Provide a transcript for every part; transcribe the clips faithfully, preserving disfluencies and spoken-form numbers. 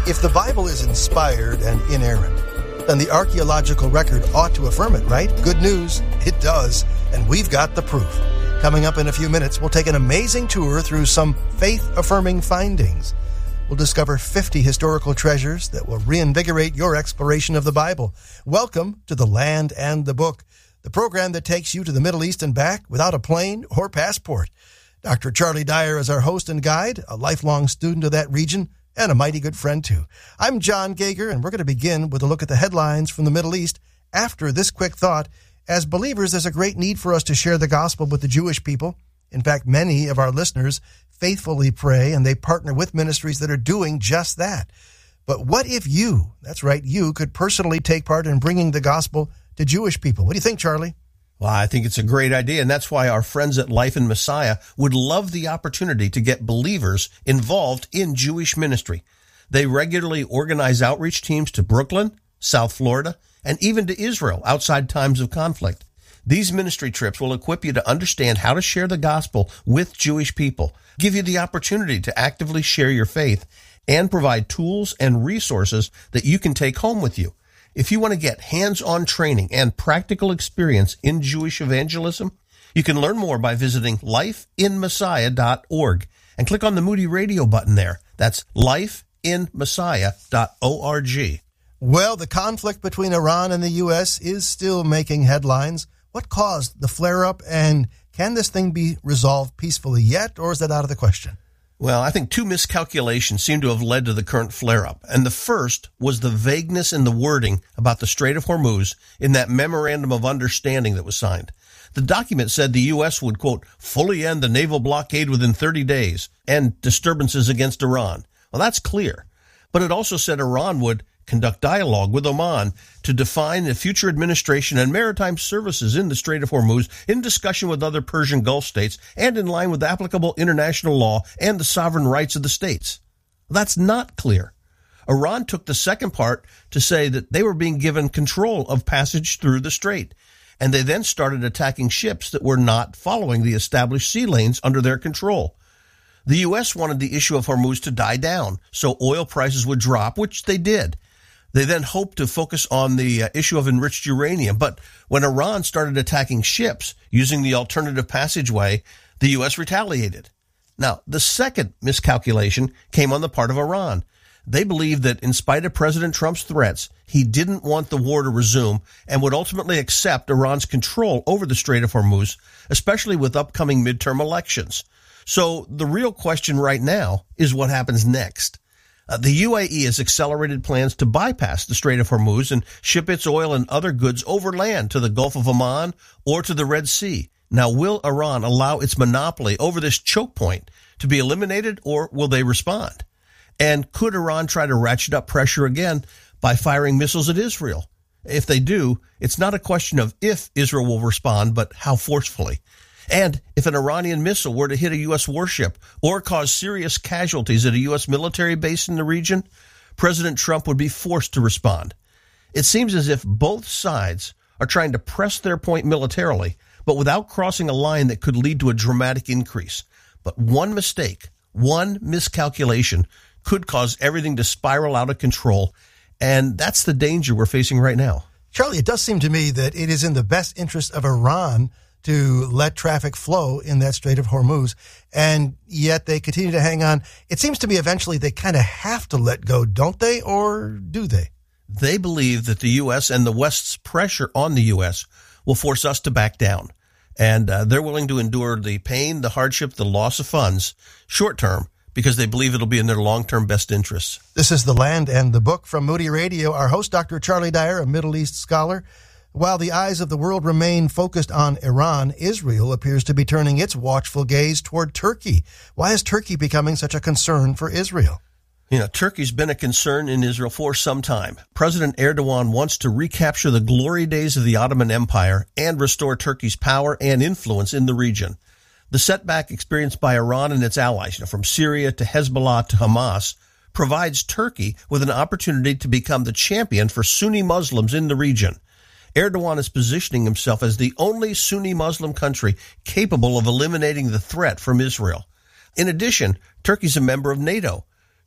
If the Bible is inspired and inerrant, then the archaeological record ought to affirm it, right? Good news, it does, and we've got the proof. Coming up in a few minutes, we'll take an amazing tour through some faith-affirming findings. We'll discover fifty historical treasures that will reinvigorate your exploration of the Bible. Welcome to The Land and the Book, the program that takes you to the Middle East and back without a plane or passport. Doctor Charlie Dyer is our host and guide, a lifelong student of that region, and a mighty good friend, too. I'm John Gager, and we're going to begin with a look at the headlines from the Middle East after this quick thought. As believers, there's a great need for us to share the gospel with the Jewish people. In fact, many of our listeners faithfully pray, and they partner with ministries that are doing just that. But what if you, that's right, you could personally take part in bringing the gospel to Jewish people? What do you think, Charlie? Well, I think it's a great idea, and that's why our friends at Life in Messiah would love the opportunity to get believers involved in Jewish ministry. They regularly organize outreach teams to Brooklyn, South Florida, and even to Israel outside times of conflict. These ministry trips will equip you to understand how to share the gospel with Jewish people, give you the opportunity to actively share your faith, and provide tools and resources that you can take home with you. If you want to get hands-on training and practical experience in Jewish evangelism, you can learn more by visiting life in messiah dot org and click on the Moody Radio button there. That's life in messiah dot org. Well, the conflict between Iran and the U S is still making headlines. What caused the flare-up, and can this thing be resolved peacefully yet, or is that out of the question? Well, I think two miscalculations seem to have led to the current flare-up. And the first was the vagueness in the wording about the Strait of Hormuz in that memorandum of understanding that was signed. The document said the U S would, quote, fully end the naval blockade within thirty days and disturbances against Iran. Well, that's clear. But it also said Iran would conduct dialogue with Oman to define the future administration and maritime services in the Strait of Hormuz in discussion with other Persian Gulf states and in line with applicable international law and the sovereign rights of the states. That's not clear. Iran took the second part to say that they were being given control of passage through the strait, and they then started attacking ships that were not following the established sea lanes under their control. The U S wanted the issue of Hormuz to die down so oil prices would drop, which they did. They then hoped to focus on the uh, issue of enriched uranium. But when Iran started attacking ships using the alternative passageway, the U S retaliated. Now, the second miscalculation came on the part of Iran. They believed that in spite of President Trump's threats, he didn't want the war to resume and would ultimately accept Iran's control over the Strait of Hormuz, especially with upcoming midterm elections. So the real question right now is what happens next. Uh, the U A E has accelerated plans to bypass the Strait of Hormuz and ship its oil and other goods over land to the Gulf of Oman or to the Red Sea. Now, will Iran allow its monopoly over this choke point to be eliminated, or will they respond? And could Iran try to ratchet up pressure again by firing missiles at Israel? If they do, it's not a question of if Israel will respond, but how forcefully. And if an Iranian missile were to hit a U S warship or cause serious casualties at a U S military base in the region, President Trump would be forced to respond. It seems as if both sides are trying to press their point militarily, but without crossing a line that could lead to a dramatic increase. But one mistake, one miscalculation could cause everything to spiral out of control, and that's the danger we're facing right now. Charlie, it does seem to me that it is in the best interest of Iran to let traffic flow in that Strait of Hormuz, and yet they continue to hang on. It seems to me eventually they kind of have to let go, don't they, or do they? They believe that the U S and the West's pressure on the U S will force us to back down, and uh, they're willing to endure the pain, the hardship, the loss of funds short-term because they believe it'll be in their long-term best interests. This is The Land and the Book from Moody Radio. Our host, Doctor Charlie Dyer, a Middle East scholar. While the eyes of the world remain focused on Iran, Israel appears to be turning its watchful gaze toward Turkey. Why is Turkey becoming such a concern for Israel? You know, Turkey's been a concern in Israel for some time. President Erdogan wants to recapture the glory days of the Ottoman Empire and restore Turkey's power and influence in the region. The setback experienced by Iran and its allies, you know, from Syria to Hezbollah to Hamas, provides Turkey with an opportunity to become the champion for Sunni Muslims in the region. Erdogan is positioning himself as the only Sunni Muslim country capable of eliminating the threat from Israel. In addition, Turkey's a member of NATO.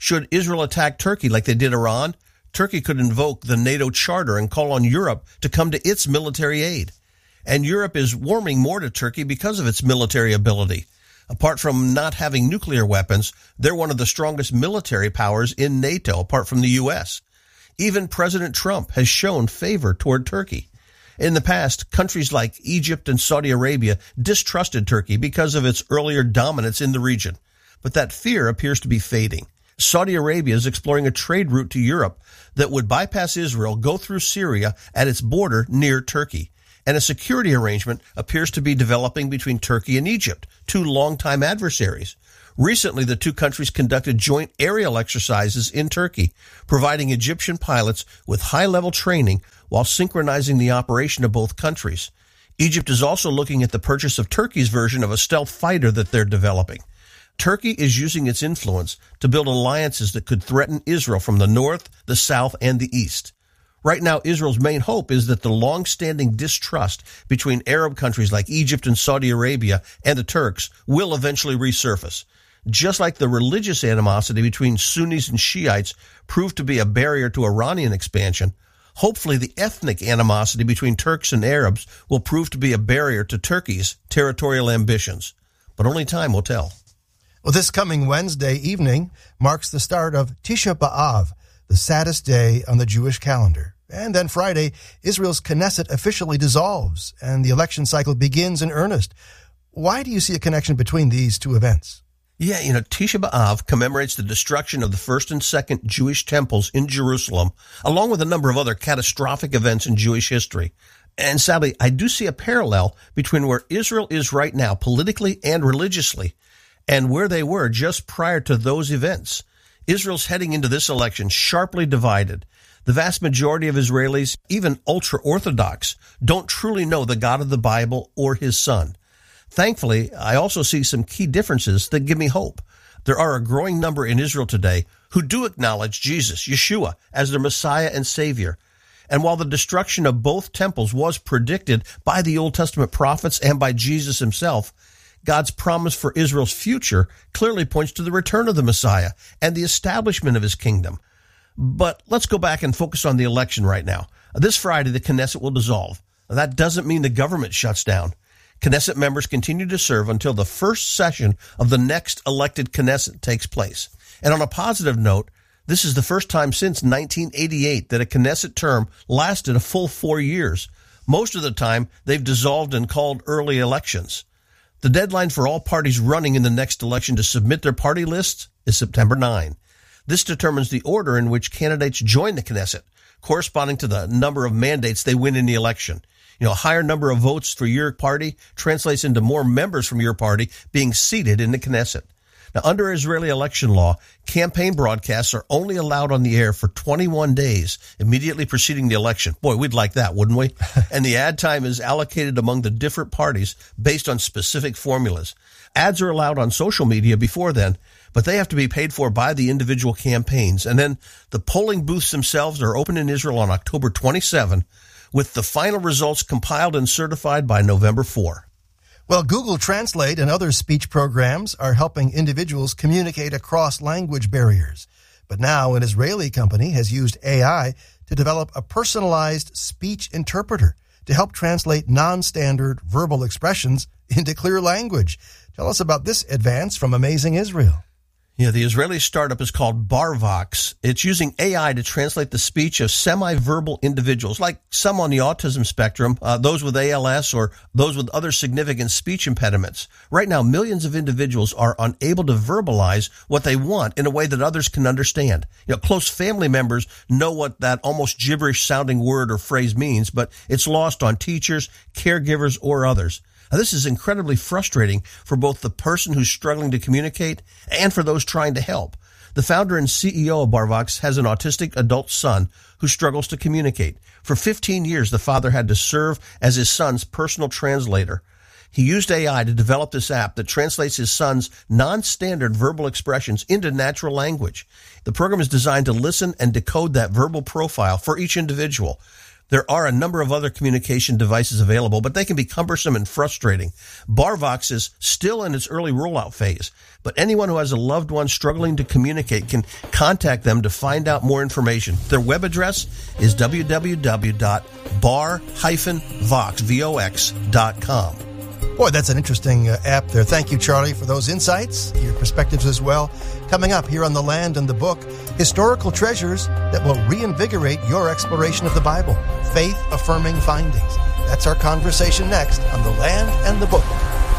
Should Israel attack Turkey like they did Iran, Turkey could invoke the NATO Charter and call on Europe to come to its military aid. And Europe is warming more to Turkey because of its military ability. Apart from not having nuclear weapons, they're one of the strongest military powers in NATO, apart from the U S. Even President Trump has shown favor toward Turkey. In the past, countries like Egypt and Saudi Arabia distrusted Turkey because of its earlier dominance in the region. But that fear appears to be fading. Saudi Arabia is exploring a trade route to Europe that would bypass Israel, go through Syria at its border near Turkey. And a security arrangement appears to be developing between Turkey and Egypt, two longtime adversaries. Recently, the two countries conducted joint aerial exercises in Turkey, providing Egyptian pilots with high-level training while synchronizing the operation of both countries. Egypt is also looking at the purchase of Turkey's version of a stealth fighter that they're developing. Turkey is using its influence to build alliances that could threaten Israel from the north, the south, and the east. Right now, Israel's main hope is that the long-standing distrust between Arab countries like Egypt and Saudi Arabia and the Turks will eventually resurface. Just like the religious animosity between Sunnis and Shiites proved to be a barrier to Iranian expansion, hopefully the ethnic animosity between Turks and Arabs will prove to be a barrier to Turkey's territorial ambitions. But only time will tell. Well, this coming Wednesday evening marks the start of Tisha B'Av, the saddest day on the Jewish calendar. And then Friday, Israel's Knesset officially dissolves, and the election cycle begins in earnest. Why do you see a connection between these two events? Yeah, you know, Tisha B'Av commemorates the destruction of the first and second Jewish temples in Jerusalem, along with a number of other catastrophic events in Jewish history. And sadly, I do see a parallel between where Israel is right now, politically and religiously, and where they were just prior to those events. Israel's heading into this election sharply divided. The vast majority of Israelis, even ultra-Orthodox, don't truly know the God of the Bible or his Son. Thankfully, I also see some key differences that give me hope. There are a growing number in Israel today who do acknowledge Jesus, Yeshua, as their Messiah and Savior. And while the destruction of both temples was predicted by the Old Testament prophets and by Jesus himself, God's promise for Israel's future clearly points to the return of the Messiah and the establishment of his kingdom. But let's go back and focus on the election right now. This Friday, the Knesset will dissolve. That doesn't mean the government shuts down. Knesset members continue to serve until the first session of the next elected Knesset takes place. And on a positive note, this is the first time since nineteen eighty-eight that a Knesset term lasted a full four years. Most of the time, they've dissolved and called early elections. The deadline for all parties running in the next election to submit their party lists is September ninth. This determines the order in which candidates join the Knesset, corresponding to the number of mandates they win in the election. You know, a higher number of votes for your party translates into more members from your party being seated in the Knesset. Now, under Israeli election law, campaign broadcasts are only allowed on the air for twenty-one days immediately preceding the election. Boy, we'd like that, wouldn't we? And the ad time is allocated among the different parties based on specific formulas. Ads are allowed on social media before then, but they have to be paid for by the individual campaigns. And then the polling booths themselves are open in Israel on October twenty-seventh, with the final results compiled and certified by November fourth. Well, Google Translate and other speech programs are helping individuals communicate across language barriers. But now an Israeli company has used A I to develop a personalized speech interpreter to help translate non-standard verbal expressions into clear language. Tell us about this advance from Amazing Israel. Yeah, the Israeli startup is called Barvox. It's using A I to translate the speech of semi-verbal individuals, like some on the autism spectrum, uh, those with A L S, or those with other significant speech impediments. Right now, millions of individuals are unable to verbalize what they want in a way that others can understand. You know, close family members know what that almost gibberish-sounding word or phrase means, but it's lost on teachers, caregivers, or others. Now, this is incredibly frustrating for both the person who's struggling to communicate and for those trying to help. The founder and C E O of Barvox has an autistic adult son who struggles to communicate. For fifteen years, the father had to serve as his son's personal translator. He used A I to develop this app that translates his son's non-standard verbal expressions into natural language. The program is designed to listen and decode that verbal profile for each individual. There are a number of other communication devices available, but they can be cumbersome and frustrating. BarVox is still in its early rollout phase, but anyone who has a loved one struggling to communicate can contact them to find out more information. Their web address is w w w dot bar dash vox dot com. Boy, that's an interesting uh, app there. Thank you, Charlie, for those insights, your perspectives as well. Coming up here on The Land and the Book, historical treasures that will reinvigorate your exploration of the Bible, faith-affirming findings. That's our conversation next on The Land and the Book.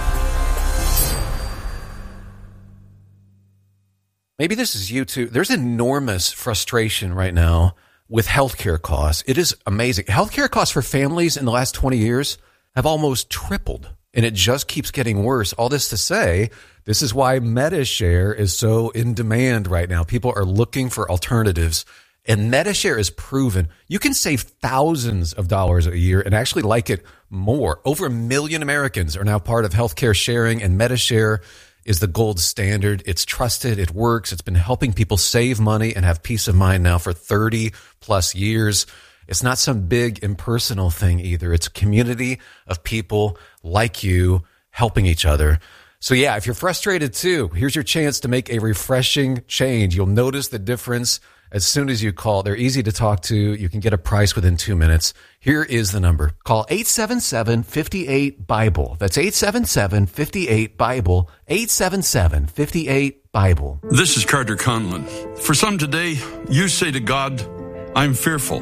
Maybe this is you too. There's enormous frustration right now with healthcare costs. It is amazing. Healthcare costs for families in the last twenty years have almost tripled. And it just keeps getting worse. All this to say, this is why MediShare is so in demand right now. People are looking for alternatives. And MediShare is proven you can save thousands of dollars a year and actually like it more. Over a million Americans are now part of healthcare sharing, and MediShare is the gold standard. It's trusted. It works. It's been helping people save money and have peace of mind now for thirty plus years. It's not some big impersonal thing either. It's a community of people like you helping each other. So yeah, if you're frustrated too, here's your chance to make a refreshing change. You'll notice the difference as soon as you call. They're easy to talk to. You can get a price within two minutes. Here is the number. Call eight seven seven, five eight, BIBLE. That's eight seven seven, five eight, BIBLE. eight seven seven, five eight, BIBLE. This is Carter Conlon. For some today, you say to God, I'm fearful.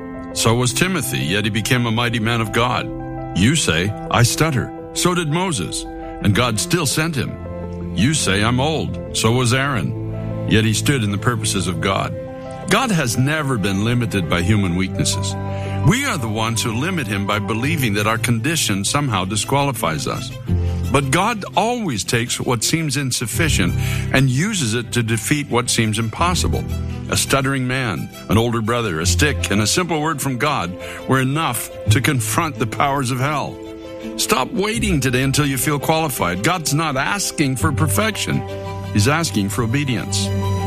So was Timothy, yet he became a mighty man of God. You say, I stutter. So did Moses, and God still sent him. You say, I'm old. So was Aaron, yet he stood in the purposes of God. God has never been limited by human weaknesses. We are the ones who limit him by believing that our condition somehow disqualifies us. But God always takes what seems insufficient and uses it to defeat what seems impossible. A stuttering man, an older brother, a stick, and a simple word from God were enough to confront the powers of hell. Stop waiting today until you feel qualified. God's not asking for perfection. He's asking for obedience.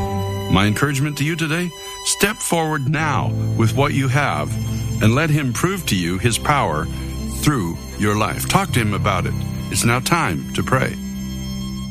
My encouragement to you today, step forward now with what you have and let him prove to you his power through your life. Talk to him about it. It's now time to pray.